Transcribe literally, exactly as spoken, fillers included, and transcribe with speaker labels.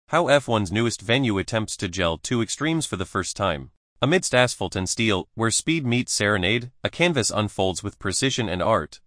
Speaker 1: How F one's newest venue attempts to gel two extremes for the first time. Amidst asphalt and steel, where speed meets serenade, a canvas unfolds with precision and art.